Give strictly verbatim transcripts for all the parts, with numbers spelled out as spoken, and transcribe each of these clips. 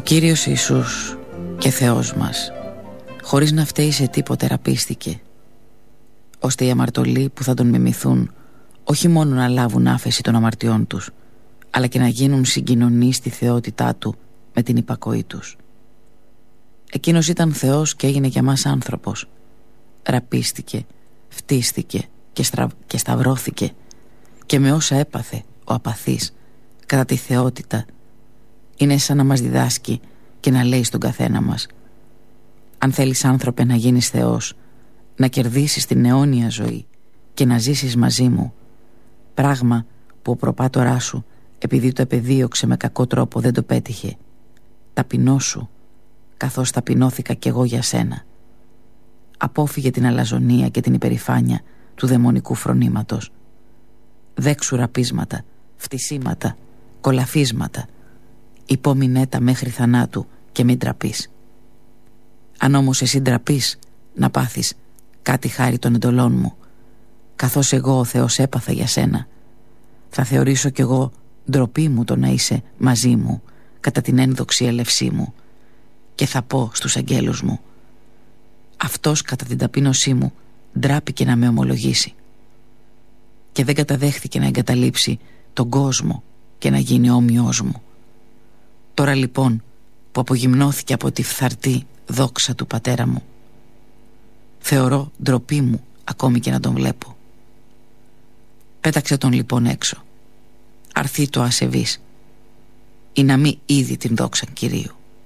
Κύριος Ιησούς και Θεός μας, χωρίς να φταίει σε τίποτε, ραπίστηκε, ώστε οι αμαρτωλοί που θα τον μιμηθούν όχι μόνο να λάβουν άφεση των αμαρτιών τους, αλλά και να γίνουν συγκοινωνοί στη θεότητά του με την υπακοή τους. Εκείνος ήταν Θεός και έγινε για μας άνθρωπος. Ραπίστηκε, φτίστηκε και, στρα... και σταυρώθηκε, και με όσα έπαθε ο απαθής κατά τη θεότητα, είναι σαν να μας διδάσκει και να λέει στον καθένα μας: αν θέλεις, άνθρωπε, να γίνεις Θεός, να κερδίσεις την αιώνια ζωή και να ζήσεις μαζί μου, πράγμα που ο προπάτοράς σου, επειδή το επεδίωξε με κακό τρόπο, δεν το πέτυχε, ταπεινώσου καθώς ταπεινώθηκα κι εγώ για σένα. Απόφυγε την αλαζονία και την υπερηφάνεια του δαιμονικού φρονήματος. Δέξου ραπίσματα, φτισήματα, κολαφίσματα, υπόμεινέ τα μέχρι θανάτου και μην τραπείς. Αν όμως εσύ ντραπείς, να πάθεις κάτι χάρη των εντολών μου, καθώς εγώ ο Θεός έπαθα για σένα, θα θεωρήσω κι εγώ ντροπή μου το να είσαι μαζί μου κατά την ένδοξη έλευσή μου, και θα πω στους αγγέλους μου: αυτός κατά την ταπείνωσή μου ντράπηκε να με ομολογήσει, και δεν καταδέχθηκε να εγκαταλείψει τον κόσμο και να γίνει όμοιος μου. Τώρα λοιπόν που απογυμνώθηκε από τη φθαρτή δόξα του πατέρα μου, θεωρώ ντροπή μου ακόμη και να τον βλέπω. Πέταξε τον λοιπόν έξω, αρθεί το ασεβής, ή να μη είδη την δόξα Κυρίου.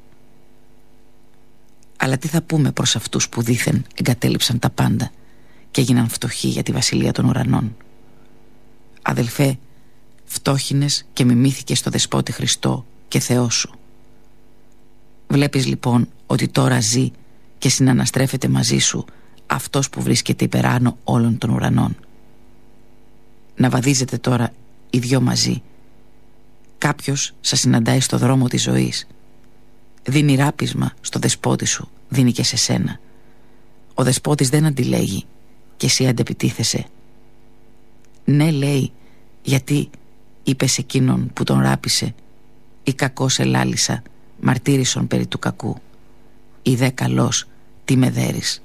Αλλά τι θα πούμε προς αυτούς που δήθεν εγκατέλειψαν τα πάντα και έγιναν φτωχοί για τη βασιλεία των ουρανών? Αδελφέ, φτώχινες και μιμήθηκες στο Δεσπότη Χριστό και Θεό σου. Βλέπεις λοιπόν ότι τώρα ζει και συναναστρέφεται μαζί σου αυτός που βρίσκεται υπεράνω όλων των ουρανών. Να βαδίζετε τώρα οι δυο μαζί. Κάποιος σας συναντάει στο δρόμο της ζωής, δίνει ράπισμα στο δεσπότη σου, δίνει και σε σένα. Ο δεσπότης δεν αντιλέγει και εσύ αντεπιτίθεσαι. Ναι, λέει, γιατί είπες εκείνον που τον ράπησε: ή κακός ελάλησα, μαρτύρησον περί του κακού, ή δε καλός, τι με δέρεις.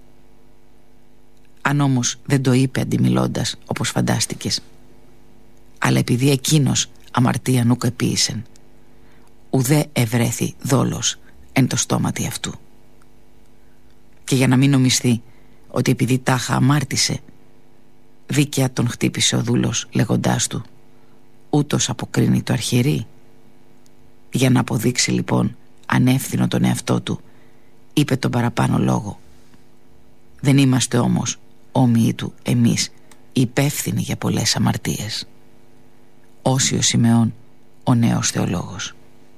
Αν όμως δεν το είπε αντιμιλώντας όπως φαντάστηκες, αλλά επειδή εκείνος αμαρτία νουκ επίησεν, ουδέ ευρέθη δόλος εν το στόματι αυτού. Και για να μην νομιστεί ότι επειδή τάχα αμάρτησε, δίκαια τον χτύπησε ο δούλος λέγοντάς του: ούτως αποκρίνει το αρχιερεί. Για να αποδείξει λοιπόν ανεύθυνο τον εαυτό του, είπε τον παραπάνω λόγο: δεν είμαστε όμως όμοιοι του εμείς υπεύθυνοι για πολλές αμαρτίες. Όσιος Σιμεών, ο νέος θεολόγος.